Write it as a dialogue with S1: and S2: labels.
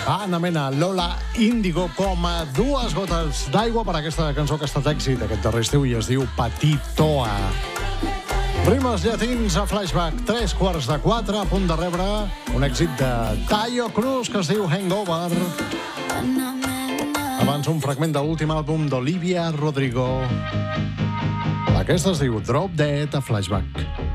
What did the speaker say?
S1: Anna Mena, Lola Índigo, com a dues gotes d'aigua per aquesta cançó que ha estat èxit aquest darrer estiu i es diu Petitoa. Rimes llatins a Flashback, 3:45, a punt de rebre un èxit de Taio Cruz que es diu Hangover. Abans un fragment de l'últim àlbum d'Olivia Rodrigo. Aquesta es diu Drop Dead a Flashback.